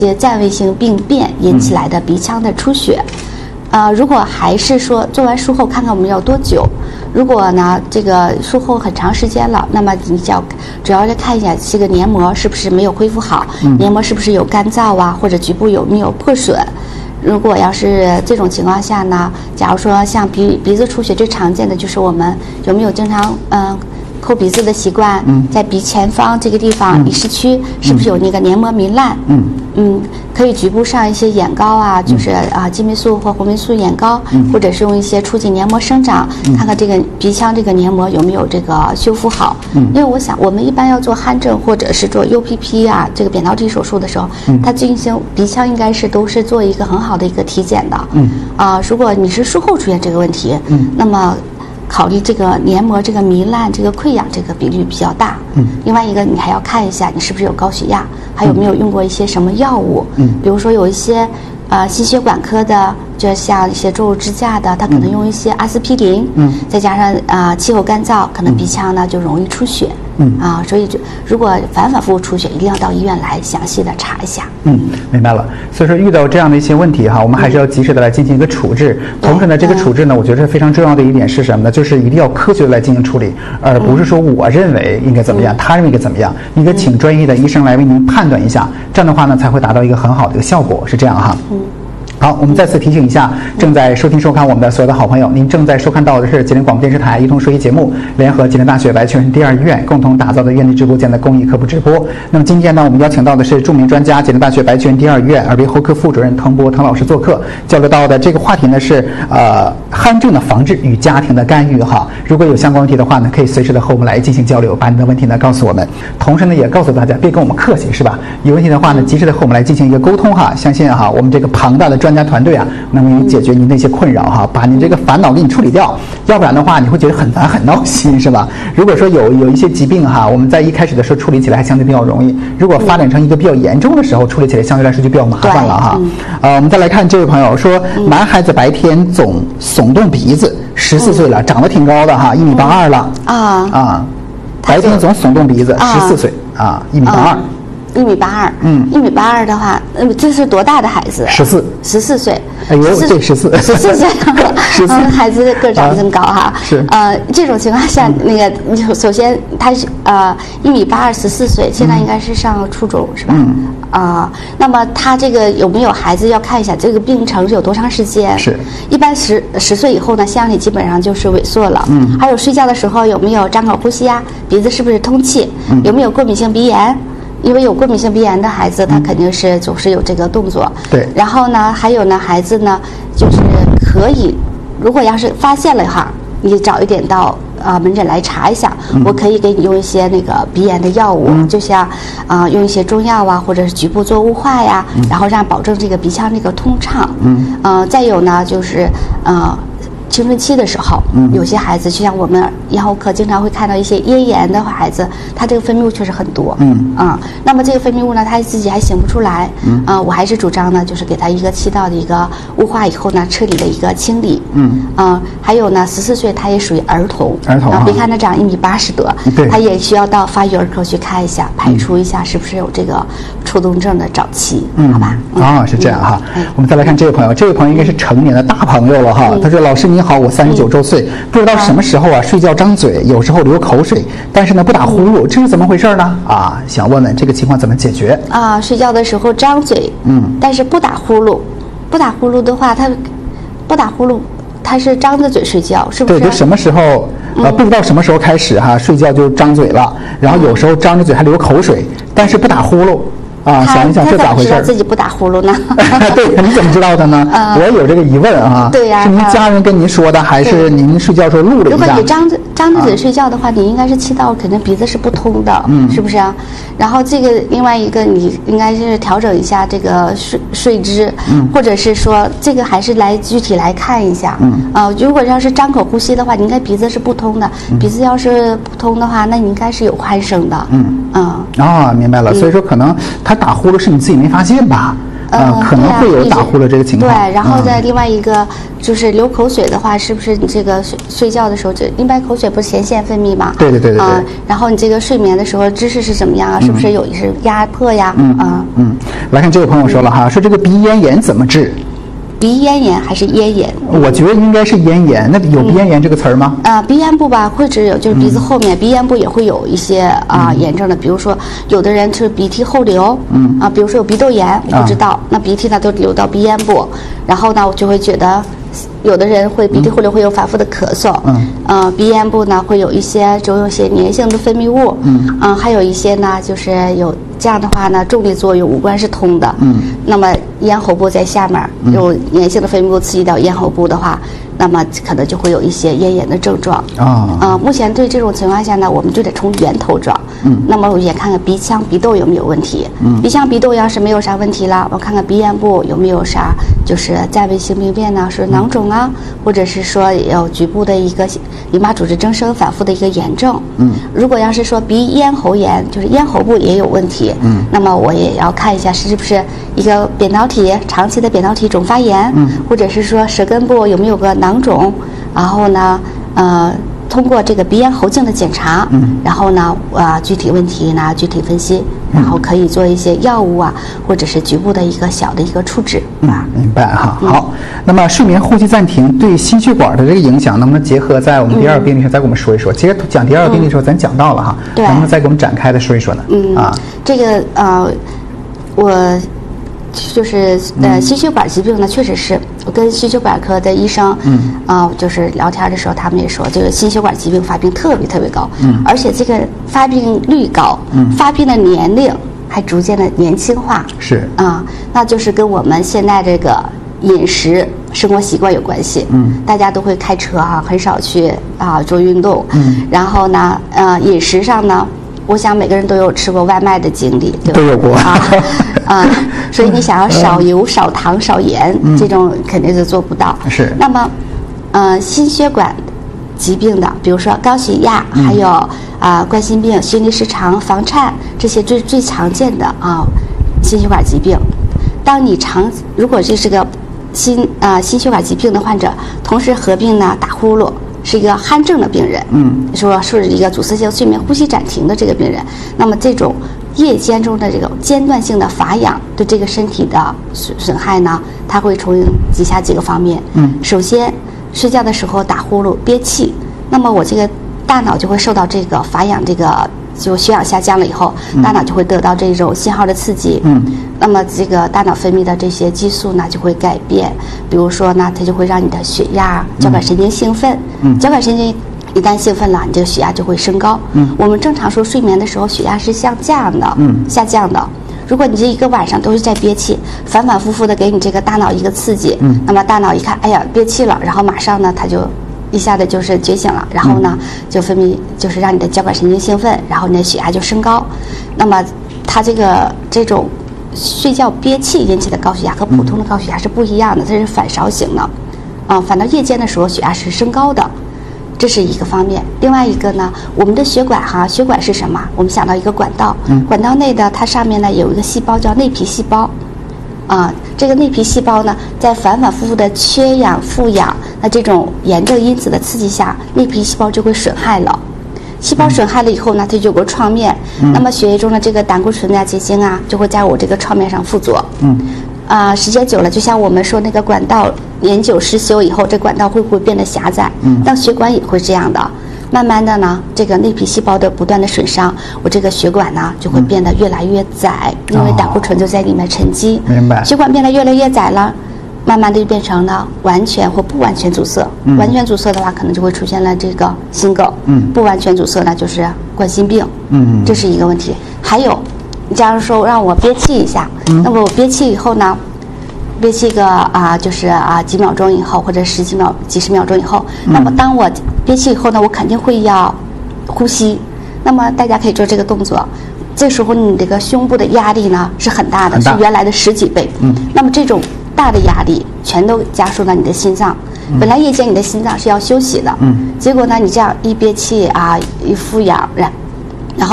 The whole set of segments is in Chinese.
些暂位性病变引起来的鼻腔的出血。如果还是说做完术后看看我们要多久，如果呢这个术后很长时间了，那么你主要是看一下这个黏膜是不是没有恢复好，黏膜是不是有干燥啊，或者局部有没有破损。如果要是这种情况下呢，假如说像鼻子出血最常见的就是我们有没有经常抠鼻子的习惯，在鼻前方这个地方鼻室区是不是有那个黏膜糜烂？可以局部上一些眼膏啊，就是金霉素或红霉素眼膏，或者是用一些促进黏膜生长，看看这个鼻腔这个黏膜有没有这个修复好。因为我想我们一般要做鼾症或者是做 UPP 啊这个扁桃体手术的时候，它进行鼻腔应该是都是做一个很好的一个体检的。如果你是术后出现这个问题，那么考虑这个黏膜这个糜烂这个溃疡这个比率比较大。另外一个你还要看一下你是不是有高血压，还有没有用过一些什么药物。比如说有一些心血管科的，就像一些做支架的，它可能用一些阿司匹林。再加上气候干燥，可能鼻腔呢就容易出血。所以如果反复出血，一定要到医院来详细的查一下。 明白了。所以说遇到这样的一些问题哈，我们还是要及时的来进行一个处置。同时呢，这个处置呢，我觉得非常重要的一点是什么呢？就是一定要科学的来进行处理，而不是说我认为应该怎么样，他认为应该怎么样，应该请专业的医生来为您判断一下，这样的话呢，才会达到一个很好的一个效果，是这样哈。好，我们再次提醒一下正在收听收看我们的所有的好朋友，您正在收看到的是吉林广播电视台一通说医节目联合吉林大学白泉第二医院共同打造的院内直播间的公益科普直播。那么今天呢，我们邀请到的是著名专家吉林大学白泉第二医院耳鼻喉科副主任滕博滕老师做客，交流到的这个话题呢是鼾症的防治与家庭的干预哈。如果有相关问题的话呢，可以随时的和我们来进行交流，把你的问题呢告诉我们。同时呢，也告诉大家别跟我们客气是吧？有问题的话呢，及时的和我们来进行一个沟通哈。相信哈，我们这个庞大的专家团队啊，能为你解决您那些困扰哈，把你这个烦恼给你处理掉。要不然的话，你会觉得很烦很闹心是吧？如果说有一些疾病哈，我们在一开始的时候处理起来还相对比较容易，如果发展成一个比较严重的时候，处理起来相对来说就比较麻烦了哈。我们再来看这位朋友说，男孩子白天总耸动鼻子，14岁了，长得挺高的哈，1.82米了白天总耸动鼻子，14岁1.82米。 1.82米的话，这是多大的孩子？14岁。 哎呦，这14岁， 孩子个长这么高哈。 是。 这种情况下，那个首先他是1.82米，14岁，现在应该是上初中是吧？那么他这个有没有孩子要看一下这个病程是有多长时间？ 是。 一般10岁以后呢，腺样体基本上就是萎缩了。还有睡觉的时候有没有张口呼吸啊？鼻子是不是通气？有没有过敏性鼻炎？因为有过敏性鼻炎的孩子，他肯定是总是有这个动作。 对。 然后呢，还有呢，孩子呢，就是可以，如果要是发现了哈，你早一点到门诊来查一下，我可以给你用一些那个鼻炎的药物，就像用一些中药啊，或者是局部做雾化呀，然后让保证这个鼻腔这个通畅。再有呢，就是青春期的时候，有些孩子就像我们咽喉科经常会看到一些咽炎的孩子，他这个分泌物确实很多。那么这个分泌物呢，他自己还醒不出来。我还是主张呢，就是给他一个气道的一个雾化以后呢，彻底的一个清理。还有呢，14岁他也属于儿童。别看他长1.80米多，他也需要到发育儿科去看一下，排除一下是不是有这个抽动症的早期，好吧？ 是这样哈。我们再来看这位朋友，这位朋友应该是成年的大朋友了哈。他说：“老师您好，我39周岁，不知道什么时候睡觉张嘴，有时候流口水，但是呢不打呼噜，这是怎么回事呢？想问问这个情况怎么解决？ 睡觉的时候张嘴，但是不打呼噜，不打呼噜的话，他是张着嘴睡觉，是不是？ 对，就什么时候不知道什么时候开始睡觉就张嘴了，然后有时候张着嘴还流口水，但是不打呼噜。想一想这咋回事？他怎么知道自己不打呼噜呢？ 对，你怎么知道的呢？我也有这个疑问啊。 对呀。 是您家人跟您说的，还是您睡觉时候录了一下？ 如果你张着嘴睡觉的话，你应该是气道肯定鼻子是不通的，是不是啊？然后这个另外一个，你应该是调整一下这个睡姿，或者是说这个还是来具体来看一下。如果要是张口呼吸的话，你应该鼻子是不通的。鼻子要是不通的话，那你应该是有鼾声的。 明白了。所以说可能他打呼噜是你自己没发现吧？ 可能会有打呼的这个情况。 对，然后再另外一个就是流口水的话，是不是你这个睡觉的时候，就一般口水不是前腺分泌吗？ 对。 然后你这个睡眠的时候姿势是怎么样啊？是不是有是压迫呀？ 来看这位朋友说了哈，说这个鼻咽炎怎么治？ 鼻咽炎还是咽炎？ 我觉得应该是咽炎。那有鼻咽炎这个词儿吗？ 鼻咽部吧，会只有就是鼻子后面，鼻咽部也会有一些炎症的，比如说有的人是鼻涕后流，比如说有鼻窦炎，我不知道，那鼻涕呢都流到鼻咽部，然后呢我就会觉得。有的人会鼻涕后流会有反复的咳嗽，鼻咽部呢会有一些粘性的分泌物，还有一些呢就是有这样的话呢重力作用，五官是通的，那么咽喉部在下面有粘性的分泌物刺激到咽喉部的话，那么可能就会有一些咽炎的症状。目前对这种情况下呢，我们就得从源头找。那么我也看看鼻腔鼻窦有没有问题。鼻腔鼻窦要是没有啥问题了，我看看鼻咽部有没有啥就是暂位性病变呢，是囊肿啊，或者是说有局部的一个淋巴组织增生反复的一个炎症。如果要是说鼻咽喉炎，就是咽喉部也有问题，那么我也要看一下是不是一个扁桃体长期的扁桃体肿发炎，或者是说舌根部有没有个囊肿，然后呢通过这个鼻咽喉镜的检查，然后呢具体问题呢具体分析，然后可以做一些药物啊，或者是局部的一个小的一个处置。 明白哈。好，那么睡眠呼吸暂停对心血管的这个影响，能不能结合在我们第二个病例上再给我们说一说？其实讲第二个病例的时候，咱讲到了哈，能不能再给我们展开的说一说呢？ 这个我就是心血管疾病呢，确实是我跟心血管科的医生，就是聊天的时候，他们也说，这个心血管疾病发病特别高，而且这个发病率高，发病的年龄还逐渐的年轻化， 是那就是跟我们现在这个饮食生活习惯有关系。大家都会开车很少去做运动，然后呢，饮食上呢。我想每个人都有吃过外卖的经历，对吧？ 都有过所以你想要少油、少糖、少盐，这种肯定是做不到。 是。 那么，心血管疾病的，比如说高血压，还有冠心病、心律失常、房颤这些最常见的心血管疾病。当你如果这是个心血管疾病的患者，同时合并呢打呼噜。是一个鼾症的病人，说是一个阻塞性睡眠呼吸暂停的这个病人，那么这种夜间中的这种间断性的乏氧对这个身体的损害呢，它会从以下几个方面。首先睡觉的时候打呼噜憋气，那么我这个大脑就会受到这个乏氧这个就血氧下降了以后，大脑就会得到这种信号的刺激，那么这个大脑分泌的这些激素呢就会改变，比如说呢，它就会让你的血压、交感神经兴奋，交感神经一旦兴奋了，你这个血压就会升高。我们正常说睡眠的时候血压是下降的，如果你这一个晚上都是在憋气，反反复复的给你这个大脑一个刺激，那么大脑一看，哎呀憋气了，然后马上呢它就一下子就是觉醒了，然后呢就分泌，就是让你的交感神经兴奋，然后你的血压就升高。那么它这种睡觉憋气引起的高血压和普通的高血压是不一样的，它是反烧型的，反倒夜间的时候血压是升高的，这是一个方面。另外一个呢，我们的血管血管是什么？我们想到一个管道，管道内的它上面呢有一个细胞叫内皮细胞。这个内皮细胞呢，在反反复复的缺氧、负氧，那这种炎症因子的刺激下，内皮细胞就会损害了。细胞损害了以后呢，它就有个创面，那么血液中的这个胆固醇结晶就会在我这个创面上附着。时间久了，就像我们说那个管道年久失修以后，这管道会不会变得狭窄？但血管也会这样的。慢慢的呢，这个内皮细胞的不断的损伤，我这个血管呢就会变得越来越窄，因为胆固醇就在里面沉积。 明白。 血管变得越来越窄了，慢慢的就变成了完全或不完全阻塞。完全阻塞的话，可能就会出现了这个心梗。不完全阻塞呢，就是冠心病。这是一个问题。还有，你假如说让我憋气一下，那么我憋气以后呢？憋气个就是几秒钟以后，或者几十秒钟以后，那么当我憋气以后呢，我肯定会要呼吸。那么大家可以做这个动作，这时候你这个胸部的压力呢是很大的，是原来的10几倍。那么这种大的压力全都加速了你的心脏。本来夜间你的心脏是要休息的，结果呢你这样一憋气一负氧，然后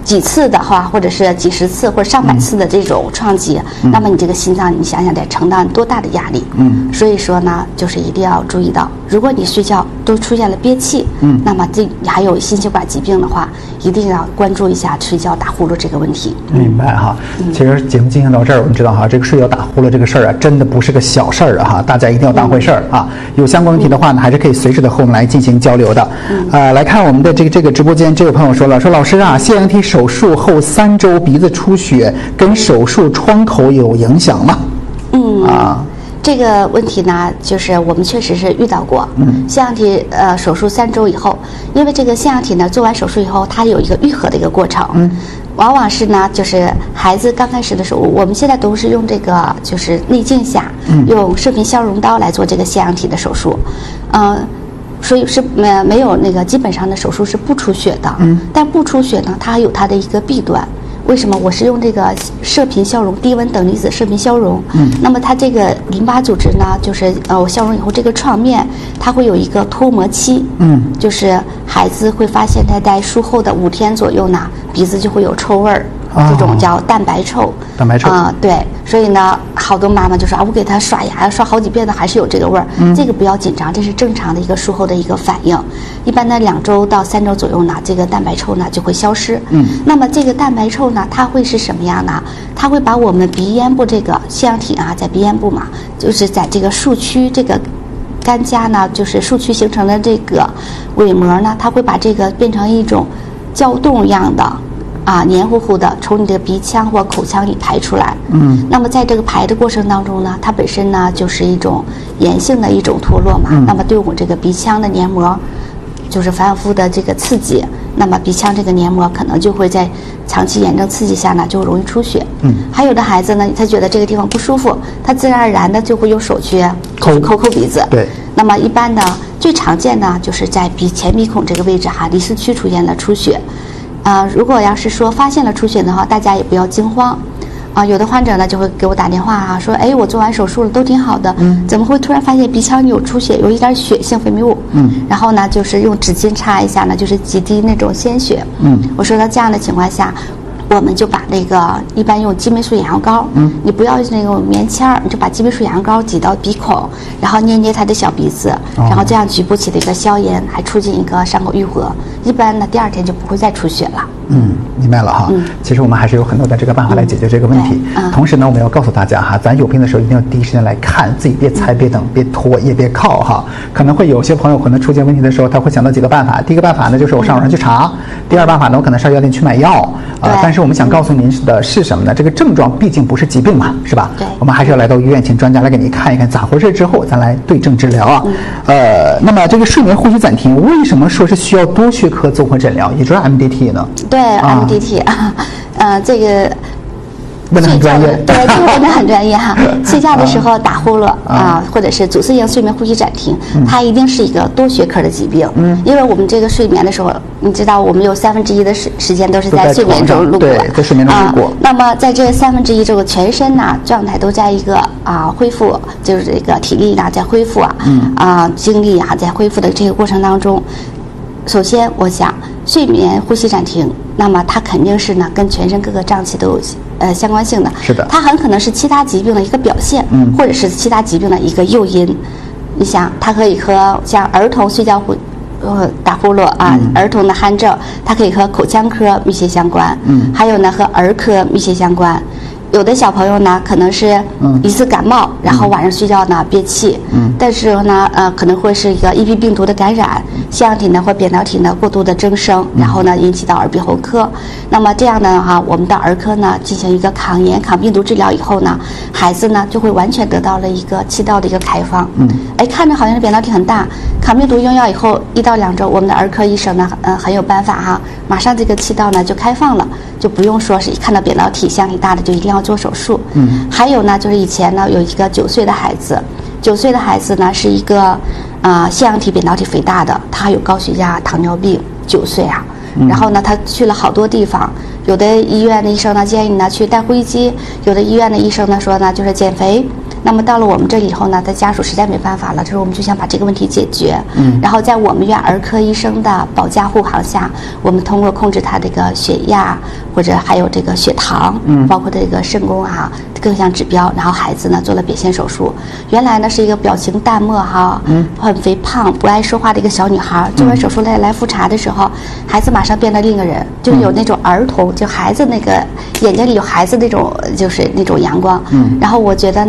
几次的话，或者是几十次或者上百次的这种撞击，那么你这个心脏，你想想得承担多大的压力。所以说呢，就是一定要注意到，如果你睡觉都出现了憋气，那么你还有心血管疾病的话，一定要关注一下睡觉打呼噜这个问题。 明白哈。其实节目进行到这儿，我们知道哈，这个睡觉打呼噜这个事儿啊，真的不是个小事儿啊哈，大家一定要当回事儿啊。有相关问题的话呢，还是可以随时的和我们来进行交流的。来看我们的这个直播间，这位朋友说了，说老师啊，腺样体手术后3周鼻子出血跟手术创口有影响吗？ 这个问题呢，就是我们确实是遇到过。腺样体手术3周以后，因为这个腺样体呢做完手术以后，它有一个愈合的一个过程。往往是呢，就是孩子刚开始的时候，我们现在都是用这个就是内镜下，用射频消融刀来做这个腺样体的手术。所以是没有那个基本上的手术是不出血的。但不出血呢，它还有它的一个弊端。为什么我是用这个射频消融低温等离子射频消融？那么它这个淋巴组织呢，就是我消融以后，这个创面它会有一个脱膜期。就是孩子会发现他在术后的5天左右呢，鼻子就会有臭味儿。这种叫蛋白臭。蛋白臭对，所以呢，好多妈妈就说啊，我给他刷牙刷好几遍的，还是有这个味儿。这个不要紧张，这是正常的一个术后的一个反应。一般呢，2周到3周左右呢，这个蛋白臭呢就会消失。那么这个蛋白臭呢，它会是什么样呢？它会把我们鼻咽部这个腺样体啊，在鼻咽部嘛，就是在这个树区这个干痂呢，就是树区形成的这个伪膜呢，它会把这个变成一种胶冻样的。黏糊糊的从你的鼻腔或口腔里排出来。那么在这个排的过程当中呢，它本身呢就是一种炎性的一种脱落嘛。那么对我们这个鼻腔的黏膜，就是反复的这个刺激，那么鼻腔这个黏膜可能就会在长期炎症刺激下呢，就容易出血。还有的孩子呢，他觉得这个地方不舒服，他自然而然的就会用手去抠鼻子。对。那么一般的最常见的就是在前鼻孔这个位置哈，离丝区出现了出血。如果要是说发现了出血的话，大家也不要惊慌。有的患者呢就会给我打电话说，哎，我做完手术了，都挺好的，怎么会突然发现鼻腔有出血，有一点血性分泌物？然后呢，就是用纸巾擦一下呢，就是几滴那种鲜血。我说到这样的情况下，我们就把那个一般用激霉素眼药膏，你不要那种棉签儿，你就把激霉素眼药膏挤到鼻孔，然后捏捏他的小鼻子，然后这样局部起的一个消炎，还促进一个伤口愈合。一般呢，第2天就不会再出血了。明白了哈。其实我们还是有很多的这个办法来解决这个问题。同时呢，我们要告诉大家哈，咱有病的时候一定要第一时间来看，自己别猜、别等、别拖，也别靠哈。可能会有些朋友可能出现问题的时候，他会想到几个办法。第一个办法呢，就是我上网上去查；第2办法呢，我可能上药店去买药。但是我们想告诉您的是什么呢？这个症状毕竟不是疾病嘛，是吧？对。我们还是要来到医院，请专家来给你看一看咋回事之后，咱来对症治疗啊。那么这个睡眠呼吸暂停，为什么说是需要多学科综合诊疗，也就是 MDT 呢？对 ，MDT 这个问得很专业，对，这个问得很专业哈。睡觉的时候打呼噜或者是阻塞性睡眠呼吸暂停，它一定是一个多学科的疾病。因为我们这个睡眠的时候，你知道我们有1/3的时间都是在睡眠中度过，对，在睡眠中度过。那么在这1/3这个全身呢状态都在一个恢复，就是这个体力在恢复精力在恢复的这个过程当中。首先，我想睡眠呼吸暂停，那么它肯定是呢跟全身各个脏器都有相关性的。是的，它很可能是其他疾病的一个表现，或者是其他疾病的一个诱因。你想，它可以和像儿童睡觉打呼噜儿童的鼾症，它可以和口腔科密切相关，还有呢和儿科密切相关。有的小朋友呢，可能是一次感冒，然后晚上睡觉呢憋气，但是呢可能会是一个EB病毒的感染，腺样体呢或扁桃体呢过度的增生，然后呢引起到耳鼻喉科。那么这样的话，我们到儿科呢进行一个抗炎抗病毒治疗以后呢，孩子呢就会完全得到了一个气道的一个开放。看着好像是扁桃体很大，抗病毒用药以后1到2周，我们的儿科医生呢很有办法哈，马上这个气道呢就开放了，就不用说是一看到扁桃体腺样体大的就一定要做手术。还有呢，就是以前呢有一个9岁的孩子，9岁的孩子呢是一个腺样体扁桃体肥大的，他还有高血压、糖尿病，9岁啊。然后呢，他去了好多地方，有的医院的医生呢建议呢去戴呼吸机，有的医院的医生呢说呢就是减肥。 那么到了我们这里以后呢，他家属实在没办法了，这时候我们就想把这个问题解决。然后在我们院儿科医生的保驾护航下，我们通过控制他这个血压或者还有这个血糖，包括这个肾功各项指标，然后孩子呢做了变性手术。原来呢是一个表情淡漠很肥胖不爱说话的一个小女孩，做完手术来复查的时候，孩子马上变得另一个人，就有那种儿童，就孩子那个眼睛里有孩子那种，就是那种阳光。然后我觉得呢